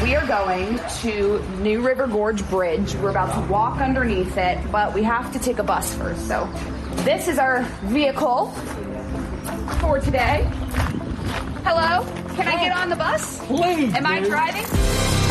We are going to New River Gorge Bridge. We're about to walk underneath it, but we have to take a bus first. So this is our vehicle for today. Hello, can I get on the bus? Please. Am I driving?